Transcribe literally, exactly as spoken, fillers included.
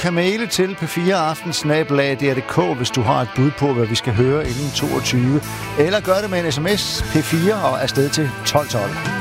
kan maile til p fire aften snabel-a d r punktum d k, hvis du har et bud på, hvad vi skal høre inden toogtyve. Eller gør det med en sms P fire og afsted til tolv tolv.